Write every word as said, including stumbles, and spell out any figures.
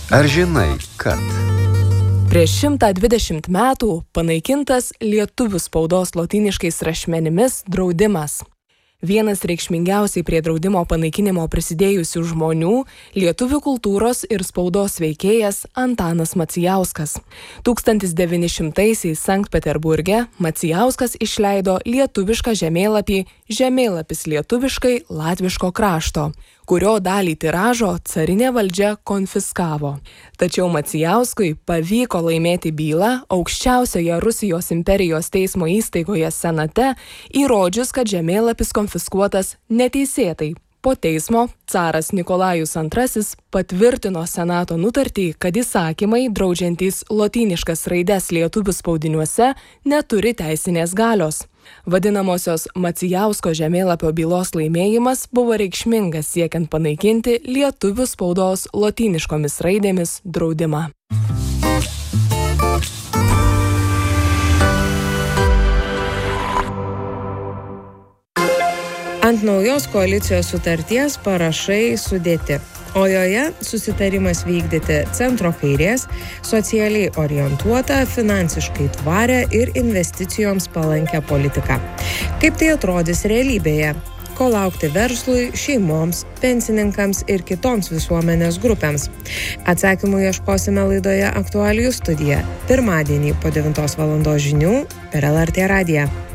Ar žinai, kad prieš šimtą dvidešimt metų panaikintas lietuvių spaudos lotyniškais rašmenimis draudimas. Vienas reikšmingiausiai prie draudimo panaikinimo prisidėjusių žmonių – lietuvių kultūros ir spaudos veikėjas Antanas Macijauskas. tūkstantis devyni šimtaisiais Sankt Peterburge Macijauskas išleido lietuvišką žemėlapį Žemėlapis lietuviškai latviško krašto, kurio dalį tiražo carinė valdžia konfiskavo. Tačiau Macijauskui pavyko laimėti bylą aukščiausioje Rusijos imperijos teismo įstaigoje senate, įrodžius, kad žemėlapis konfiskuotas neteisėtai. Po teismo caras Nikolajus antrasis patvirtino senato nutartį, kad įsakymai, draudžiantys lotyniškas raides lietuvių spaudiniuose, neturi teisinės galios. Vadinamosios Macijausko žemėlapio bylos laimėjimas buvo reikšmingas siekiant panaikinti lietuvių spaudos lotyniškomis raidėmis draudimą. Ant naujos koalicijos sutarties parašai sudėti, o joje susitarimas vykdyti centro kairės, socialiai orientuotą, finansiškai tvarę ir investicijoms palankę politiką. Kaip tai atrodys realybėje? Ko laukti verslui, šeimoms, pensininkams ir kitoms visuomenės grupėms? Atsakymų ieškosime laidoje Aktualijų studija. Pirmadienį po devintos valandos žinių per L R T radiją.